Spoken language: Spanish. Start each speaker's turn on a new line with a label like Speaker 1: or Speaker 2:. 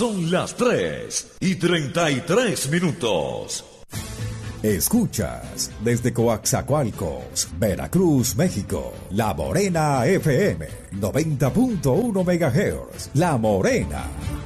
Speaker 1: son las 3:33.
Speaker 2: Escuchas desde Coaxacualcos, Veracruz, México, La Morena FM, 90.1 MHz. La Morena.